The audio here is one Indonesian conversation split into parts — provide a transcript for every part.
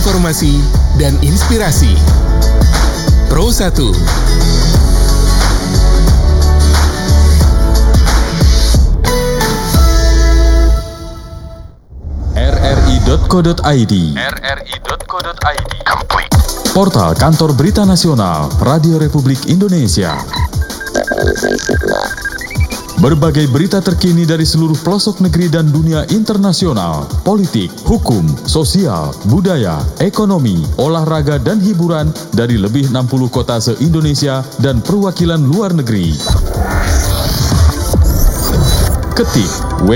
informasi dan inspirasi. Pro 1. rri.co.id Portal Kantor Berita Nasional Radio Republik Indonesia. Berbagai berita terkini dari seluruh pelosok negeri dan dunia internasional, politik, hukum, sosial, budaya, ekonomi, olahraga, dan hiburan dari lebih 60 kota se-Indonesia dan perwakilan luar negeri. Ketik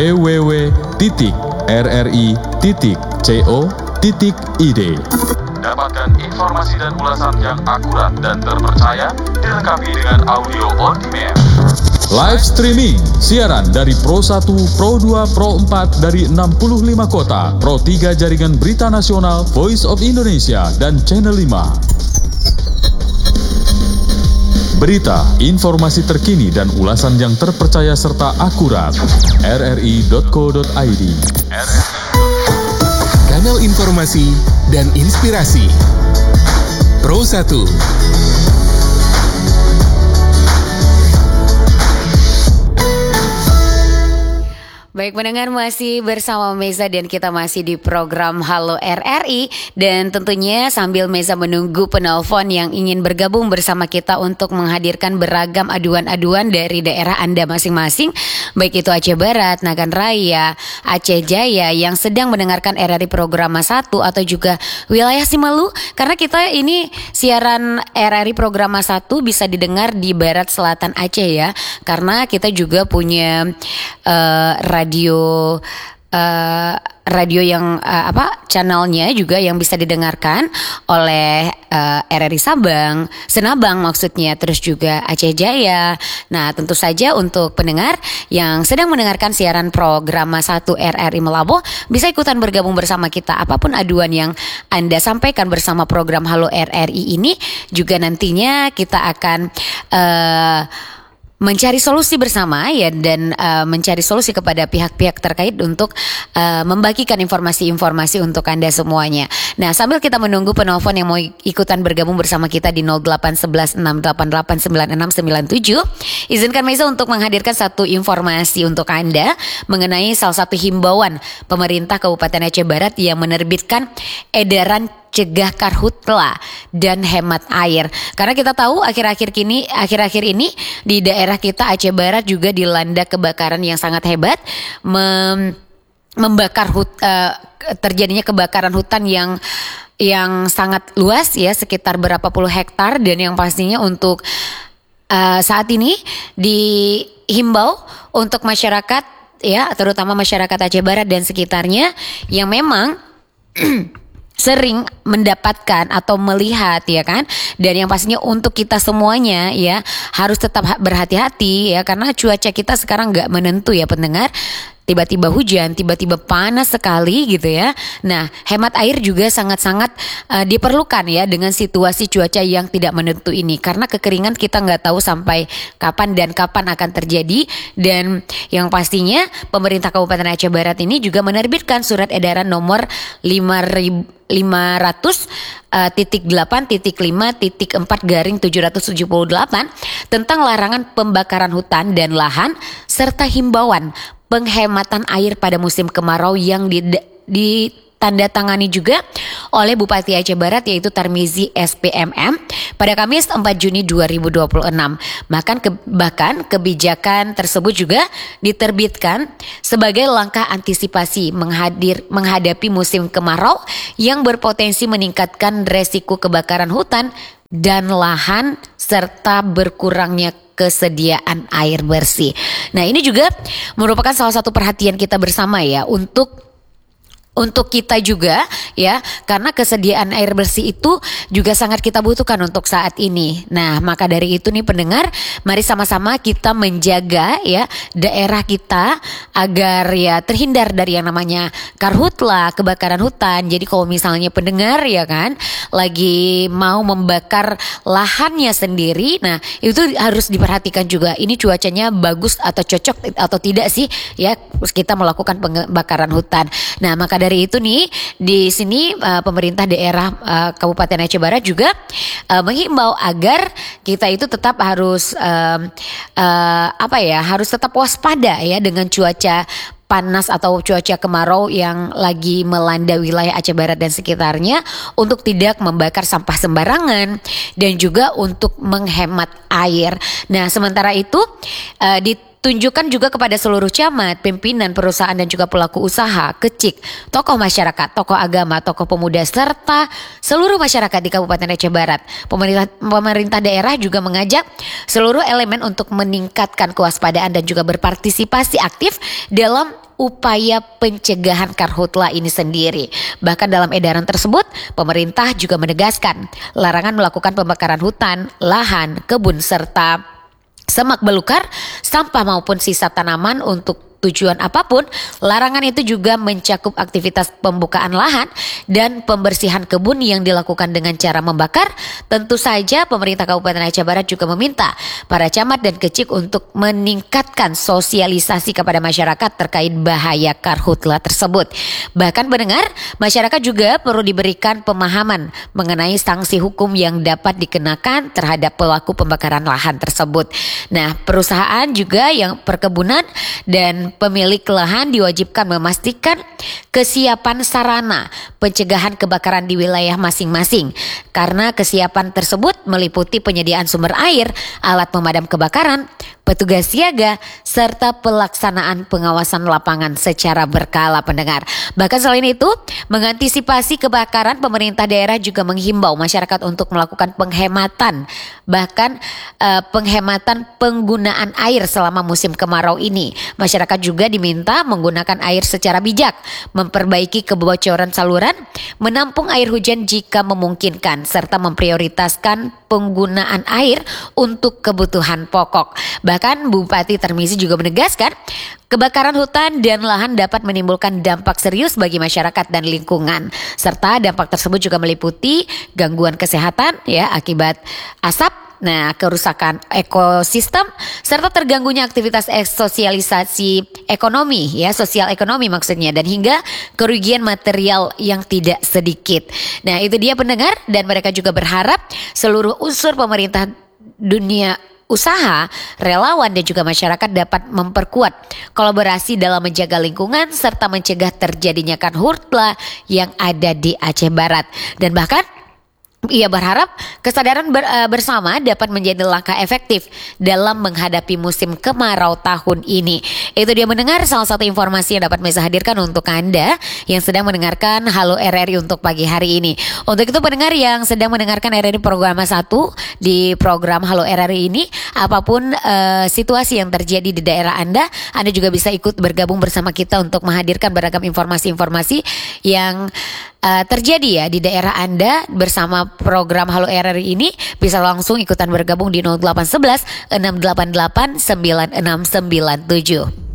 www.rri.co.id. Dapatkan informasi dan ulasan yang akurat dan terpercaya, dilengkapi dengan audio on demand. Live streaming, siaran dari Pro 1, Pro 2, Pro 4 dari 65 kota, Pro 3 Jaringan Berita Nasional, Voice of Indonesia, dan Channel 5. Berita, informasi terkini dan ulasan yang terpercaya serta akurat. rri.co.id. Kanal informasi dan inspirasi. Pro 1. Baik pendengar, masih bersama Meza dan kita masih di program Halo RRI. Dan tentunya sambil Meza menunggu penelpon yang ingin bergabung bersama kita untuk menghadirkan beragam aduan-aduan dari daerah Anda masing-masing, baik itu Aceh Barat, Nagan Raya, Aceh Jaya yang sedang mendengarkan RRI Programa 1 atau juga wilayah Simalu. Karena kita ini siaran RRI Programa 1 bisa didengar di Barat Selatan Aceh ya. Karena kita juga punya radio yang channelnya juga yang bisa didengarkan oleh RRI Sabang, Senabang maksudnya, terus juga Aceh Jaya. Nah, tentu saja untuk pendengar yang sedang mendengarkan siaran programa 1 RRI Malabo bisa ikutan bergabung bersama kita. Apapun aduan yang Anda sampaikan bersama program Halo RRI ini, juga nantinya kita akan mencari solusi bersama ya, dan mencari solusi kepada pihak-pihak terkait untuk membagikan informasi-informasi untuk Anda semuanya. Nah, sambil kita menunggu penelpon yang mau ikutan bergabung bersama kita di 0811688697, izinkan Meza untuk menghadirkan satu informasi untuk Anda mengenai salah satu himbauan pemerintah Kabupaten Aceh Barat yang menerbitkan edaran cegah karhutla dan hemat air. Karena kita tahu akhir-akhir ini di daerah kita Aceh Barat juga dilanda kebakaran yang sangat hebat, terjadinya kebakaran hutan yang sangat luas ya, sekitar berapa puluh hektar, dan yang pastinya untuk saat ini dihimbau untuk masyarakat ya, terutama masyarakat Aceh Barat dan sekitarnya yang memang sering mendapatkan atau melihat ya kan, dan yang pastinya untuk kita semuanya ya harus tetap berhati-hati ya, karena cuaca kita sekarang nggak menentu ya pendengar. Tiba-tiba hujan, tiba-tiba panas sekali gitu ya. Nah, hemat air juga sangat-sangat diperlukan ya dengan situasi cuaca yang tidak menentu ini. Karena kekeringan kita nggak tahu sampai kapan dan kapan akan terjadi. Dan yang pastinya pemerintah Kabupaten Aceh Barat ini juga menerbitkan surat edaran nomor 500.8.5.4/778 tentang larangan pembakaran hutan dan lahan serta himbauan penghematan air pada musim kemarau yang ditandatangani juga oleh Bupati Aceh Barat yaitu Tarmizi SPMM pada Kamis 4 Juni 2026. Bahkan kebijakan tersebut juga diterbitkan sebagai langkah antisipasi menghadapi musim kemarau yang berpotensi meningkatkan resiko kebakaran hutan dan lahan serta berkurangnya kesediaan air bersih. Nah, ini juga merupakan salah satu perhatian kita bersama ya untuk kita juga ya, karena kesediaan air bersih itu juga sangat kita butuhkan untuk saat ini. Nah, maka dari itu nih pendengar, mari sama-sama kita menjaga ya daerah kita agar ya terhindar dari yang namanya karhutla, kebakaran hutan. Jadi kalau misalnya pendengar ya kan lagi mau membakar lahannya sendiri. Nah, itu harus diperhatikan juga. Ini cuacanya bagus atau cocok atau tidak sih ya kita melakukan pembakaran hutan. Nah, maka dari itu nih di sini pemerintah daerah Kabupaten Aceh Barat juga menghimbau agar kita itu tetap harus harus tetap waspada ya dengan cuaca panas atau cuaca kemarau yang lagi melanda wilayah Aceh Barat dan sekitarnya, untuk tidak membakar sampah sembarangan dan juga untuk menghemat air. Nah, sementara itu ditunjukkan juga kepada seluruh camat, pimpinan perusahaan dan juga pelaku usaha, kecik, tokoh masyarakat, tokoh agama, tokoh pemuda serta seluruh masyarakat di Kabupaten Aceh Barat. Pemerintah daerah juga mengajak seluruh elemen untuk meningkatkan kewaspadaan dan juga berpartisipasi aktif dalam upaya pencegahan karhutla ini sendiri. Bahkan dalam edaran tersebut, pemerintah juga menegaskan larangan melakukan pembakaran hutan, lahan, kebun serta semak belukar, sampah maupun sisa tanaman untuk tujuan apapun. Larangan itu juga mencakup aktivitas pembukaan lahan dan pembersihan kebun yang dilakukan dengan cara membakar. Tentu saja pemerintah Kabupaten Aceh Barat juga meminta para camat dan kecik untuk meningkatkan sosialisasi kepada masyarakat terkait bahaya karhutla tersebut. Bahkan mendengar, masyarakat juga perlu diberikan pemahaman mengenai sanksi hukum yang dapat dikenakan terhadap pelaku pembakaran lahan tersebut. Nah, perusahaan juga yang perkebunan dan pemilik lahan diwajibkan memastikan kesiapan sarana pencegahan kebakaran di wilayah masing-masing, karena kesiapan tersebut meliputi penyediaan sumber air, alat pemadam kebakaran, petugas siaga, serta pelaksanaan pengawasan lapangan secara berkala, pendengar. Bahkan selain itu, mengantisipasi kebakaran, pemerintah daerah juga menghimbau masyarakat untuk melakukan penghematan, bahkan penghematan penggunaan air selama musim kemarau ini. Masyarakat juga diminta menggunakan air secara bijak, memperbaiki kebocoran saluran, menampung air hujan jika memungkinkan, serta memprioritaskan penggunaan air untuk kebutuhan pokok. Bahkan Bupati Tarmizi juga menegaskan kebakaran hutan dan lahan dapat menimbulkan dampak serius bagi masyarakat dan lingkungan, serta dampak tersebut juga meliputi gangguan kesehatan ya akibat asap. Nah, kerusakan ekosistem serta terganggunya aktivitas sosialisasi ekonomi ya, sosial ekonomi maksudnya, dan hingga kerugian material yang tidak sedikit. Nah, itu dia pendengar, dan mereka juga berharap seluruh unsur pemerintah, dunia usaha, relawan dan juga masyarakat dapat memperkuat kolaborasi dalam menjaga lingkungan serta mencegah terjadinya karhutla yang ada di Aceh Barat. Dan bahkan ia berharap kesadaran bersama dapat menjadi langkah efektif dalam menghadapi musim kemarau tahun ini. Itu dia mendengar salah satu informasi yang dapat saya hadirkan untuk Anda yang sedang mendengarkan Halo RRI untuk pagi hari ini. Untuk itu pendengar yang sedang mendengarkan RRI program 1, di program Halo RRI ini, apapun situasi yang terjadi di daerah Anda juga bisa ikut bergabung bersama kita untuk menghadirkan beragam informasi-informasi yang terjadi ya di daerah Anda bersama program Halo RRI ini. Bisa langsung ikutan bergabung di 0811 688 9697.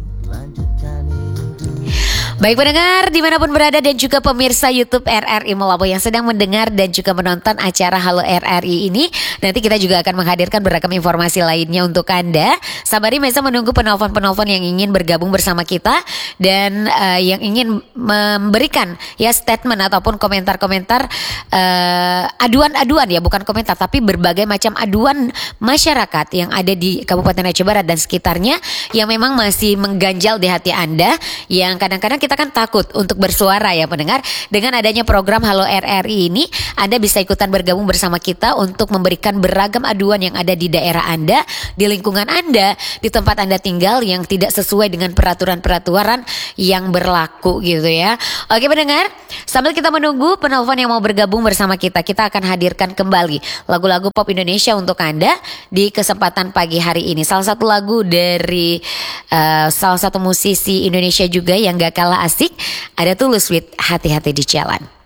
Baik pendengar dimanapun berada dan juga pemirsa YouTube RRI Melabu yang sedang mendengar dan juga menonton acara Halo RRI ini, nanti kita juga akan menghadirkan beragam informasi lainnya untuk Anda. Sabari Mesa menunggu penelpon-penelpon yang ingin bergabung bersama kita dan yang ingin memberikan ya statement ataupun komentar-komentar, aduan-aduan ya, bukan komentar tapi berbagai macam aduan masyarakat yang ada di Kabupaten Aceh Barat dan sekitarnya yang memang masih mengganjal di hati Anda, yang kadang-kadang kita kan takut untuk bersuara ya pendengar. Dengan adanya program Halo RRI ini, Anda bisa ikutan bergabung bersama kita untuk memberikan beragam aduan yang ada di daerah Anda, di lingkungan Anda, di tempat Anda tinggal yang tidak sesuai dengan peraturan-peraturan yang berlaku gitu ya. Oke pendengar, sambil kita menunggu penelpon yang mau bergabung bersama kita, kita akan hadirkan kembali lagu-lagu pop Indonesia untuk Anda di kesempatan pagi hari ini. Salah satu lagu dari salah satu musisi Indonesia juga yang gak kalah asik, ada Tulus with Hati-Hati di Jalan.